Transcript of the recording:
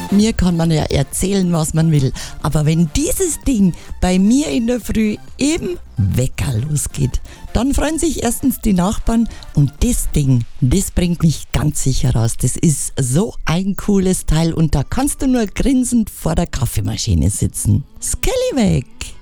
Mir kann man ja erzählen, was man will. Aber wenn dieses Ding bei mir in der Früh im Wecker losgeht, dann freuen sich erstens die Nachbarn und das Ding, das bringt mich ganz sicher raus. Das ist so ein cooles Teil und da kannst du nur grinsend vor der Kaffeemaschine sitzen. Skellyweg!